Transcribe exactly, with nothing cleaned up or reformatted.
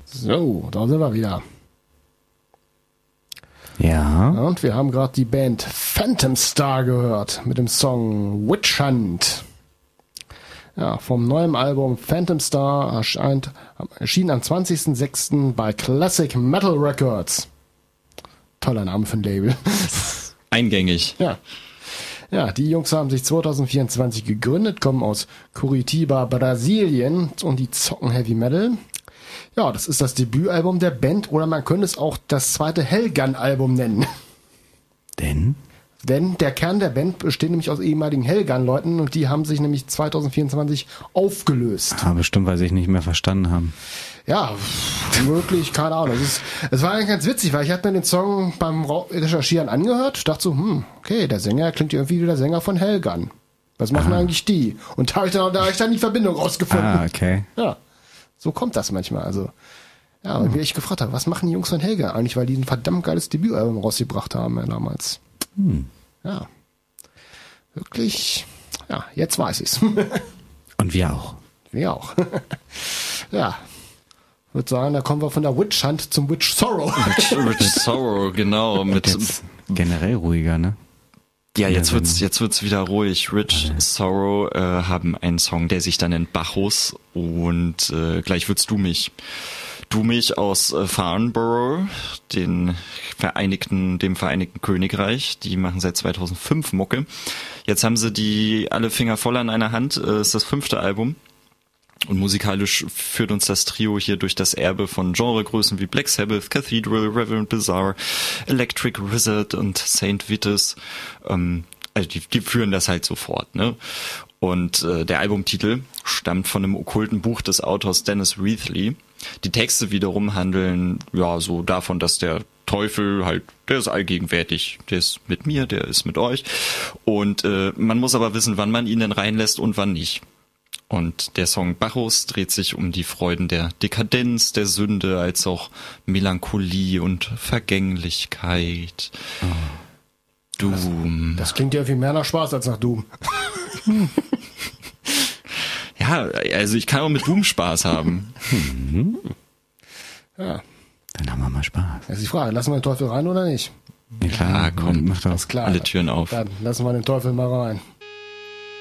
So, da sind wir wieder. Ja. Und wir haben gerade die Band Phantom Star gehört mit dem Song Witch Hunt. Ja, vom neuen Album Phantom Star erscheint, erschien am zwanzigsten sechsten bei Classic Metal Records. Toller Name für ein Label. Eingängig. Ja. Ja, die Jungs haben sich zwanzig vierundzwanzig gegründet, kommen aus Curitiba, Brasilien und die zocken Heavy Metal. Ja, das ist das Debütalbum der Band oder man könnte es auch das zweite Hellgun-Album nennen. Denn? Denn der Kern der Band besteht nämlich aus ehemaligen Hellgun-Leuten und die haben sich nämlich zwanzig vierundzwanzig aufgelöst. Ah, bestimmt, weil sie sich nicht mehr verstanden haben. Ja, wirklich, keine Ahnung. Es, ist, es war eigentlich ganz witzig, weil ich hatte mir den Song beim Recherchieren angehört. Ich dachte so, hm, okay, der Sänger klingt irgendwie wie der Sänger von Hellgun. Was machen ah. eigentlich die? Und da habe ich dann, da hab ich dann die Verbindung rausgefunden. Ah, okay. Ja, so kommt das manchmal. Also, ja, und hm. wie ich gefragt habe, was machen die Jungs von Hellgun eigentlich, weil die ein verdammt geiles Debütalbum rausgebracht haben ja, damals. Hm. Ja, wirklich, ja, jetzt weiß ich's. Und wir auch. Wir auch. Ja. Ich würde sagen, da kommen wir von der Witch Hunt zum Witch Sorrow. Witch, Witch Sorrow, genau. Mit jetzt generell ruhiger, ne? Ja, jetzt wird's, jetzt wird's wieder ruhig. Rich Sorrow äh, haben einen Song, der sich dann nennt Bacchus und äh, gleich wird's du mich. Du mich aus äh, Farnborough, den Vereinigten, dem Vereinigten Königreich. Die machen seit zweitausendfünf Mucke. Jetzt haben sie die alle Finger voll an einer Hand. Äh, ist das fünfte Album. Und musikalisch führt uns das Trio hier durch das Erbe von Genregrößen wie Black Sabbath, Cathedral, Reverend Bizarre, Electric Wizard und Saint Vitus. Ähm, also die, die führen das halt sofort, ne? Und äh, der Albumtitel stammt von einem okkulten Buch des Autors Dennis Reithley. Die Texte wiederum handeln ja so davon, dass der Teufel halt, der ist allgegenwärtig, der ist mit mir, der ist mit euch. Und äh, man muss aber wissen, wann man ihn denn reinlässt und wann nicht. Und der Song Bacchus dreht sich um die Freuden der Dekadenz, der Sünde, als auch Melancholie und Vergänglichkeit. Oh. Doom. Das, das klingt ja viel mehr nach Spaß als nach Doom. Ja, also ich kann auch mit Doom Spaß haben. Ja. Dann haben wir mal Spaß. Das ist die Frage, lassen wir den Teufel rein oder nicht? Ja klar, ja, komm, mach doch klar. Alle Türen auf. Dann lassen wir den Teufel mal rein.